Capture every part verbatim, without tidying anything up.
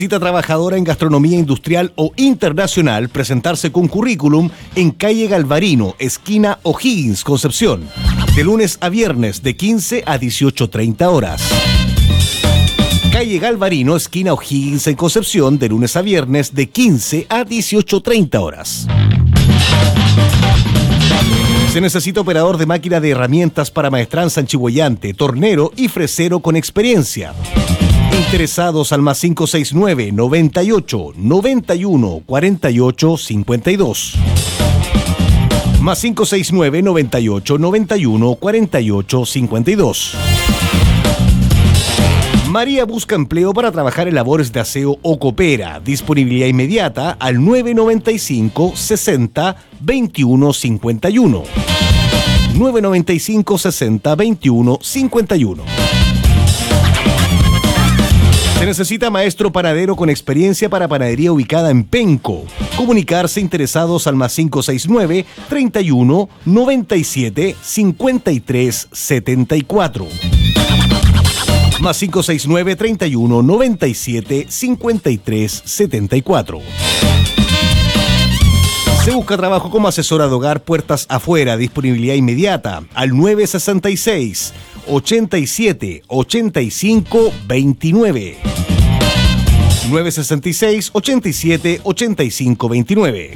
Cita trabajadora en gastronomía industrial o internacional, presentarse con currículum en calle Galvarino, esquina O'Higgins, Concepción, de lunes a viernes de quince a dieciocho treinta horas. Calle Galvarino, esquina O'Higgins, en Concepción, de lunes a viernes de quince a dieciocho treinta horas. Se necesita operador de máquina de herramientas para maestranza enchihuayante, tornero y fresero con experiencia. Interesados al más cinco seis nueve, noventa y ocho, noventa y uno, cuarenta y ocho, cincuenta y dos. Más cinco seis nueve, noventa y ocho, noventa y uno, cuarenta y ocho, cincuenta y dos. María busca empleo para trabajar en labores de aseo o copera. Disponibilidad inmediata al nueve noventa y cinco, sesenta, veintiuno, cincuenta y uno. nueve noventa y cinco, sesenta, veintiuno, cincuenta y uno. Se necesita maestro panadero con experiencia para panadería ubicada en Penco. Comunicarse interesados al más cinco seis nueve, treinta y uno, noventa y siete, cincuenta y tres, setenta y cuatro. Más cinco seis nueve, treinta y uno, noventa y siete, cincuenta y tres, setenta y cuatro. Se busca trabajo como asesora de hogar puertas afuera. Disponibilidad inmediata al nueve sesenta y seis, ochenta y siete, ochenta y cinco, veintinueve. nueve sesenta y seis, ochenta y siete, ochenta y cinco, veintinueve.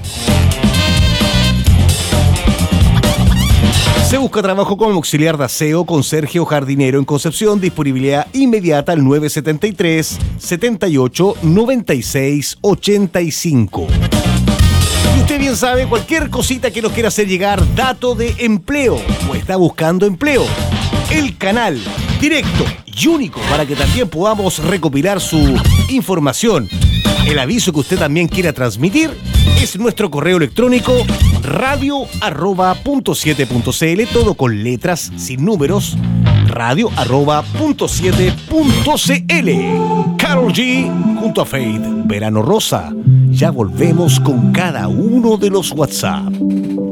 Se busca trabajo como auxiliar de aseo, conserje o jardinero en Concepción. Disponibilidad inmediata al nueve setenta y tres, setenta y ocho, noventa y seis, ochenta y cinco. Y usted bien sabe, cualquier cosita que nos quiera hacer llegar, dato de empleo o está buscando empleo, el canal directo y único para que también podamos recopilar su información. El aviso que usted también quiera transmitir es nuestro correo electrónico radio arroba punto siete punto cl, todo con letras sin números, radio arroba punto siete punto cl. Karol G junto a Faith, Verano Rosa. Ya volvemos con cada uno de los WhatsApp.